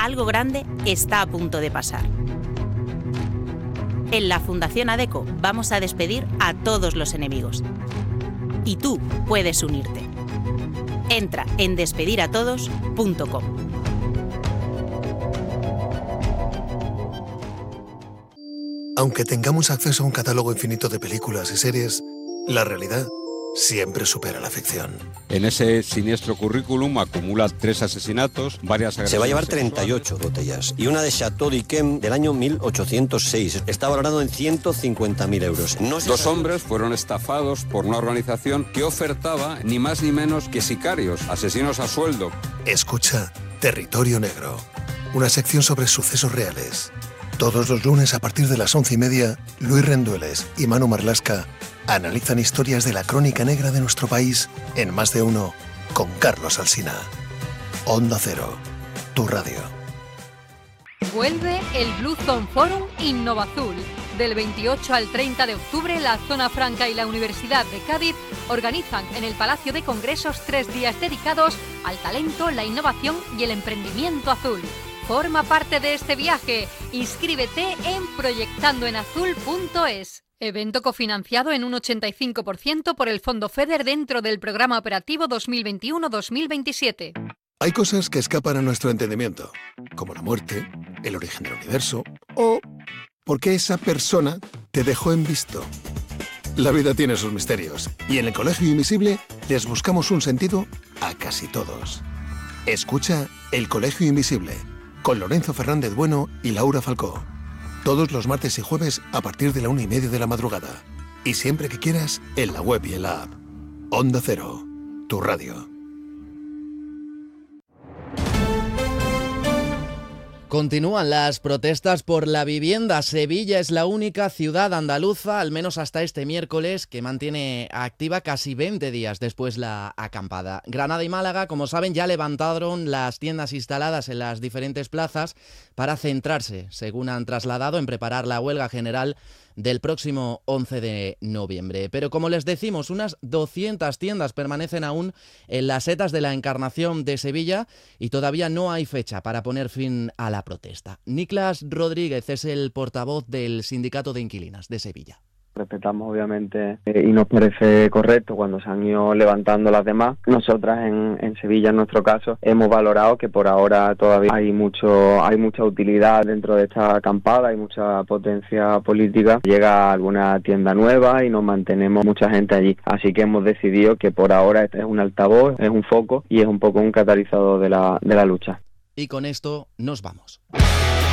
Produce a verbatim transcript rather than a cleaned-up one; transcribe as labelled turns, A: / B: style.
A: algo grande está a punto de pasar. En la Fundación ADECO vamos a despedir a todos los enemigos. Y tú puedes unirte. Entra en despedir a todos punto com.
B: Aunque tengamos acceso a un catálogo infinito de películas y series, la realidad siempre supera la ficción.
C: En ese siniestro currículum acumula tres asesinatos, varias agresiones.
D: Se va a llevar treinta y ocho botellas y una de Chateau d'Yquem del año mil ochocientos seis. Está valorado en ciento cincuenta mil euros. No
C: Dos sabe... hombres fueron estafados por una organización que ofertaba ni más ni menos que sicarios, asesinos a sueldo.
B: Escucha Territorio Negro, una sección sobre sucesos reales. Todos los lunes a partir de las once y media, Luis Rendueles y Manu Marlasca analizan historias de la crónica negra de nuestro país en Más de Uno con Carlos Alsina. Onda Cero, tu radio.
E: Vuelve el Blue Zone Forum Innovazul. Del veintiocho al treinta de octubre, la Zona Franca y la Universidad de Cádiz organizan en el Palacio de Congresos tres días dedicados al talento, la innovación y el emprendimiento azul. Forma parte de este viaje. Inscríbete en proyectando en azul punto es. Evento cofinanciado en un ochenta y cinco por ciento por el Fondo FEDER dentro del Programa Operativo dos mil veintiuno dos mil veintisiete.
B: Hay cosas que escapan a nuestro entendimiento, como la muerte, el origen del universo o por qué esa persona te dejó en visto. La vida tiene sus misterios y en el Colegio Invisible les buscamos un sentido a casi todos. Escucha El Colegio Invisible con Lorenzo Fernández Bueno y Laura Falcó. Todos los martes y jueves a partir de la una y media de la madrugada. Y siempre que quieras, en la web y en la app. Onda Cero, tu radio.
F: Continúan las protestas por la vivienda. Sevilla es la única ciudad andaluza, al menos hasta este miércoles, que mantiene activa casi veinte días después la acampada. Granada y Málaga, como saben, ya levantaron las tiendas instaladas en las diferentes plazas para centrarse, según han trasladado, en preparar la huelga general del próximo once de noviembre. Pero como les decimos, unas doscientas tiendas permanecen aún en las setas de la Encarnación de Sevilla y todavía no hay fecha para poner fin a la protesta. Niklas Rodríguez es el portavoz del Sindicato de Inquilinas de Sevilla.
G: Respetamos obviamente eh, y nos parece correcto cuando se han ido levantando las demás. Nosotras en, en Sevilla, en nuestro caso, hemos valorado que por ahora todavía hay mucho hay mucha utilidad dentro de esta acampada, hay mucha potencia política. Llega alguna tienda nueva y nos mantenemos mucha gente allí. Así que hemos decidido que por ahora este es un altavoz, es un foco y es un poco un catalizador de la, de la lucha.
F: Y con esto nos vamos.